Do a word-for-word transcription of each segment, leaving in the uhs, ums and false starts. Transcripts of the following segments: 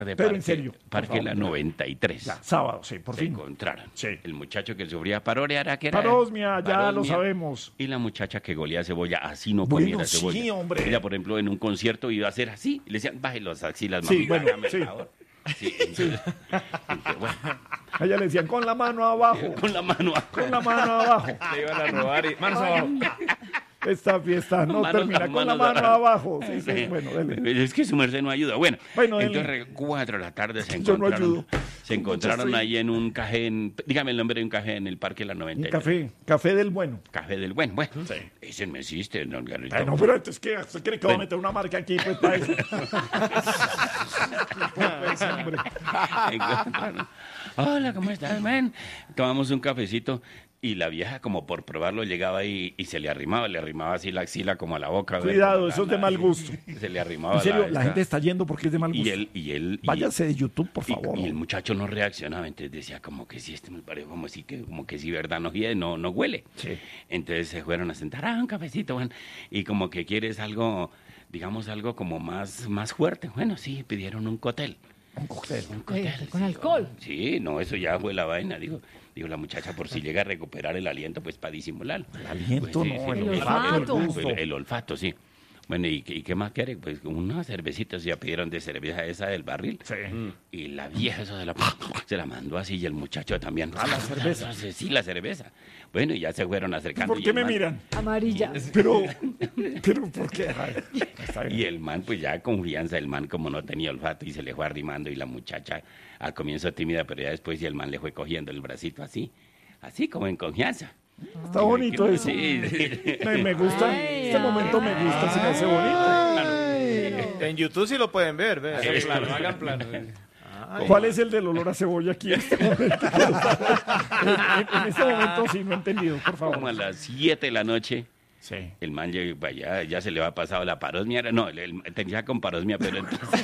de Pero Parque, en serio, por Parque favor. La noventa y tres. Ya, sábado, sí, por Se fin. encontraron. Sí. El muchacho que sufría paroria era que era... Parosmia, ya lo parosmia, sabemos. Y la muchacha que golea cebolla, así no Bueno, comiera sí, cebolla. hombre. Ella, por ejemplo, en un concierto iba a hacer así. Y le decían, baje los axilas, Sí, mami. bueno, hágame el sí. favor". Sí, entonces, entonces, bueno, A ella le decían con la mano abajo, con la mano con la mano abajo. Le iban a robar y manos abajo. Esta fiesta no Manos- termina con la manos mano abajo. abajo. Sí, sí, bueno, dele. Es que su merced no ayuda. Bueno, Bueno, él- entonces cuatro de la tarde se Yo no encontraron, ayudo. se encontraron Yo soy- ahí en un café, en, dígame el nombre de un café en el Parque La noventa y Un tres. café, café del bueno. Café del Buen. Bueno, ese me existe, don Garrito. Ay, no, pero entonces, ¿qué? ¿Usted cree que va a Bueno. meter una marca aquí? Pues, para eso. Pues, hombre. Encontraron. Hola, ¿cómo estás, man? Tomamos un cafecito y la vieja, como por probarlo, llegaba y, y se le arrimaba, le arrimaba así la axila como a la boca. ¿ver? Cuidado, Como eso es la- de mal gusto. Se le arrimaba En serio, la esta- gente está yendo porque es de mal gusto. Y él, y él, y- Váyase de YouTube, por y- favor. Y, el muchacho no reaccionaba, entonces decía como que sí, este me parece como si que, como que sí, verdad, no hiede, no, no huele. Sí. Entonces se fueron a sentar, ah, un cafecito, bueno, y como que quieres algo, digamos algo como más, más fuerte. Bueno, sí, pidieron un cóctel. Un cóctel. Un cóctel, Eh, con sí, alcohol. Sí, no, eso ya fue la vaina, digo. Digo, la muchacha por si llega a recuperar el aliento, pues para disimularlo. El aliento, Pues, sí, no, sí, el El olfato, el olfato. gusto. el, el olfato, sí. Bueno, ¿y, qué- y qué más quiere? Pues unas cervecitas ya pidieron de cerveza esa del barril. Sí. Y la vieja eso se la, se la mandó así y el muchacho también. ¿A la cerveza? Sí, la cerveza. Bueno, y ya se fueron acercando. ¿Por y qué el me man- miran? Amarilla. Pero, pero, ¿por qué? Ay, está bien. Y el man, pues ya confianza, el man como no tenía olfato y se le fue arrimando y la muchacha al comienzo tímida, pero ya después y el man le fue cogiendo el bracito así, así como en confianza. Está bonito eso. Sí, sí. Me, me gusta, Ay, este momento me gusta, se me hace bonito. En YouTube sí lo pueden ver, ve. Hagan Sí. plano, hagan plano. Ay, ¿Cuál es el del olor a cebolla aquí en este momento? en, en este momento sí, no he entendido, por Como a favor. las siete de la noche, Sí. el man ya, ya, ya se le va pasado la parosmia. era- No, el- el- tenía con parosmia, pero entonces...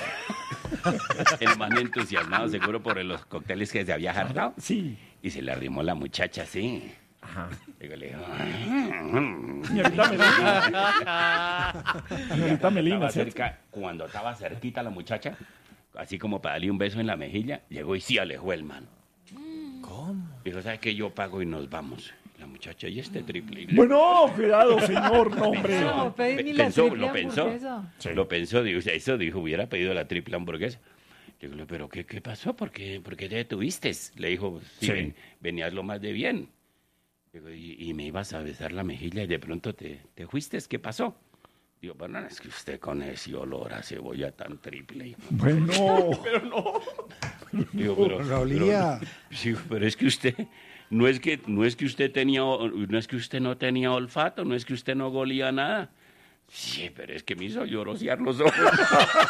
el man entusiasmado, seguro por los cócteles que se había hartado. Sí. Y se le arrimó la muchacha así. Ajá. Digo, le dijo, "Mm". Señorita Melina. Señorita Melina, Estaba ¿cierto? cerca, cuando estaba cerquita la muchacha, así como para darle un beso en la mejilla, llegó y sí alejó el man. ¿Cómo? Dijo, ¿sabes qué? Yo pago y nos vamos. La muchacha, y este triple. Y le- Bueno, cuidado, señor, no, hombre. No, Pe- pedí la pensó, triple lo pensó. hamburguesa. Sí. Lo pensó, dijo, eso dijo, hubiera pedido la triple hamburguesa. Digo, pero ¿qué, qué pasó? ¿Por qué, por qué te detuviste? Le dijo, sí, Sí. ven- venías lo más de bien. Digo, y, y me ibas a besar la mejilla y de pronto te, te fuiste, ¿qué pasó? Digo, bueno, es que usted con ese olor a cebolla tan triple. hijo". Bueno, Digo, pero, La olía. pero- sí, pero es que usted, no es que, no es que usted tenía, no es que usted no tenía olfato, no es que usted no golía nada. Sí, pero es que me hizo llorosear los ojos.